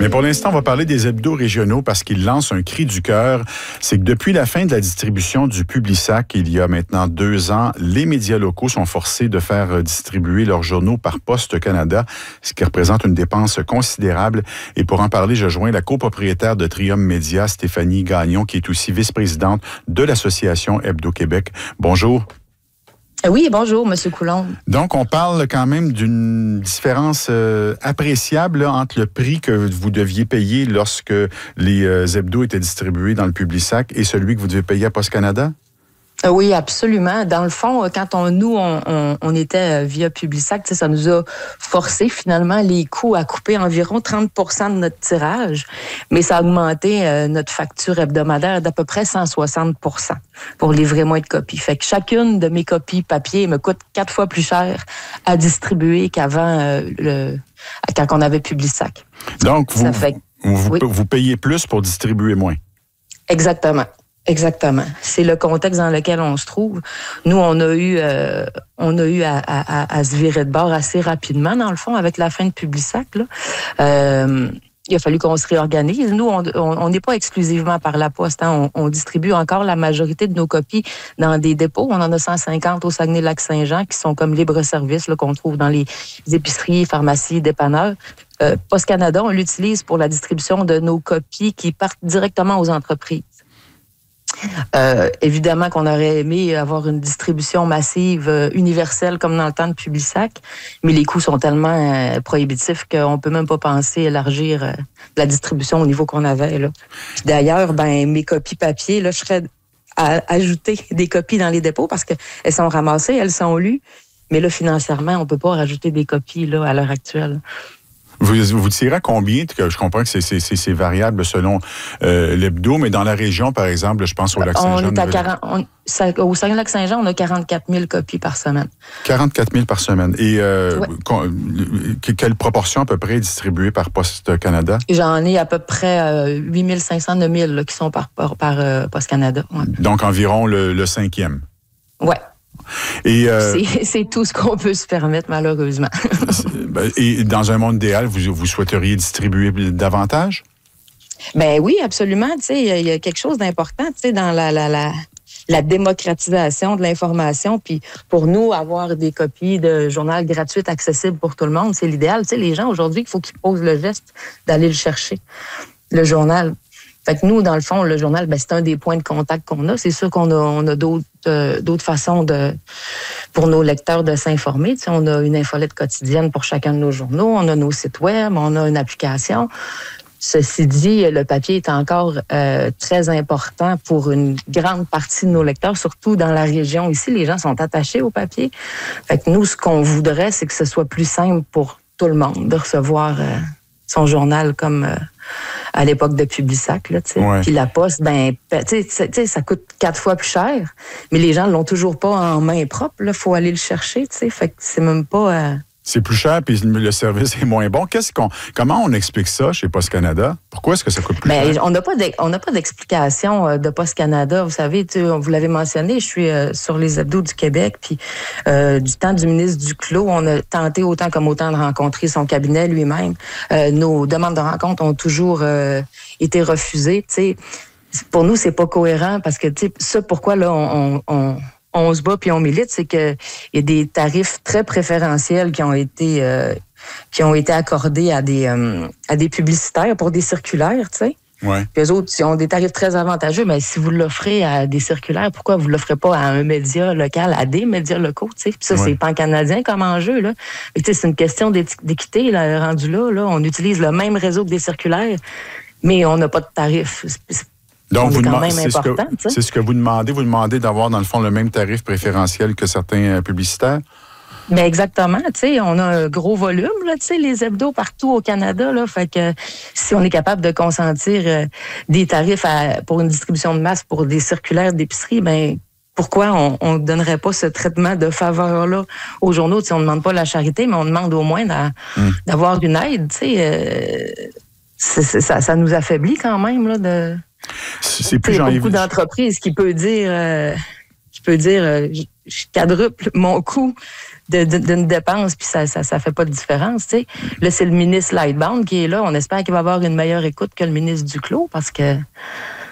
Mais pour l'instant, on va parler des hebdos régionaux parce qu'ils lancent un cri du cœur. C'est que depuis la fin de la distribution du Publisac, il y a maintenant 2 ans, les médias locaux sont forcés de faire distribuer leurs journaux par Poste Canada, ce qui représente une dépense considérable. Et pour en parler, je joins la copropriétaire de Trium Média, Stéphanie Gagnon, qui est aussi vice-présidente de l'Association Hebdo Québec. Bonjour. Oui, bonjour, M. Coulombe. Donc, on parle quand même d'une différence appréciable là, entre le prix que vous deviez payer lorsque les hebdos étaient distribués dans le Publisac et celui que vous devez payer à Poste Canada? Oui, absolument. Dans le fond, quand on était via Publisac, ça nous a forcé finalement les coûts à couper environ 30% de notre tirage, mais ça a augmenté notre facture hebdomadaire d'à peu près 160% pour livrer moins de copies. Fait que chacune de mes copies papier me coûte 4 fois plus cher à distribuer qu'avant quand on avait Publisac. Donc, vous payez plus pour distribuer moins. Exactement. Exactement. C'est le contexte dans lequel on se trouve. Nous, on a eu à se virer de bord assez rapidement, dans le fond, avec la fin de Publisac, là. Il a fallu qu'on se réorganise. Nous, on n'est pas exclusivement par la Poste. Hein. On distribue encore la majorité de nos copies dans des dépôts. On en a 150 au Saguenay-Lac-Saint-Jean qui sont comme libre-service qu'on trouve dans les épiceries, pharmacies, dépanneurs. Poste Canada, on l'utilise pour la distribution de nos copies qui partent directement aux entreprises. Évidemment qu'on aurait aimé avoir une distribution massive, universelle, comme dans le temps de Publisac, mais les coûts sont tellement prohibitifs qu'on peut même pas penser élargir la distribution au niveau qu'on avait. Là. Puis d'ailleurs, mes copies papier, là, je serais à ajouter des copies dans les dépôts parce qu'elles sont ramassées, elles sont lues, mais là, financièrement, on peut pas rajouter des copies là, à l'heure actuelle. Vous tirez à combien? Je comprends que c'est variable selon l'hebdo, mais dans la région, par exemple, je pense au Lac-Saint-Jean. Au Saguenay-Lac-Saint-Jean, on a 44 000 copies par semaine. 44 000 par semaine. Et quelle proportion à peu près est distribuée par Poste Canada? J'en ai à peu près 8 500, 9 000 là, qui sont par Poste Canada. Ouais. Donc environ le 5e? Oui. Et c'est tout ce qu'on peut se permettre, malheureusement. Et dans un monde idéal, vous souhaiteriez distribuer davantage? Ben oui, absolument. Il y a quelque chose d'important dans la démocratisation de l'information. Puis pour nous, avoir des copies de journal gratuites accessibles pour tout le monde, c'est l'idéal. Les gens, aujourd'hui, il faut qu'ils posent le geste d'aller le chercher, le journal. Fait que nous, dans le fond, le journal, c'est un des points de contact qu'on a. C'est sûr qu'on a d'autres façons pour nos lecteurs de s'informer. On a une infolette quotidienne pour chacun de nos journaux. On a nos sites web, on a une application. Ceci dit, le papier est encore très important pour une grande partie de nos lecteurs, surtout dans la région ici. Les gens sont attachés au papier. Fait que nous, ce qu'on voudrait, c'est que ce soit plus simple pour tout le monde de recevoir son journal comme à l'époque de Publisac. Là, ouais. Puis la Poste, ça coûte 4 fois plus cher, mais les gens ne l'ont toujours pas en main propre. Il faut aller le chercher. Fait que c'est même pas... C'est plus cher, puis le service est moins bon. Comment on explique ça chez Poste Canada? Pourquoi est-ce que ça coûte plus cher? On n'a pas d'explication de Poste Canada. Vous savez, vous l'avez mentionné, je suis sur les hebdos du Québec, puis du temps du ministre Duclos, on a tenté autant de rencontrer son cabinet lui-même. Nos demandes de rencontre ont toujours été refusées. T'sais. Pour nous, c'est pas cohérent parce que ça, pourquoi là on se bat puis on milite, c'est que il y a des tarifs très préférentiels qui ont été accordés à des publicitaires pour des circulaires, tu sais. Ouais. Puis eux autres, ils ont des tarifs très avantageux, mais si vous l'offrez à des circulaires, pourquoi vous l'offrez pas à un média local, à des médias locaux, tu sais. Puis ça, c'est pan-canadien comme enjeu, là. Tu sais, c'est une question d'équité, là, rendu là. On utilise le même réseau que des circulaires, mais on n'a pas de tarif. Donc, c'est ce que vous demandez. Vous demandez d'avoir, dans le fond, le même tarif préférentiel que certains publicitaires? Bien, exactement. Tu sais, on a un gros volume, là, tu sais, les hebdos partout au Canada, là. Fait que si on est capable de consentir des tarifs pour une distribution de masse pour des circulaires d'épicerie, pourquoi on ne donnerait pas ce traitement de faveur-là aux journaux? Tu sais, on ne demande pas la charité, mais on demande au moins d'avoir une aide, tu sais. Ça nous affaiblit quand même, là, il y a beaucoup d'entreprises qui peut dire je quadruple mon coût d'une dépense, puis ça fait pas de différence, tu sais. Là, c'est le ministre Lightbound qui est là. On espère qu'il va avoir une meilleure écoute que le ministre Duclos, parce que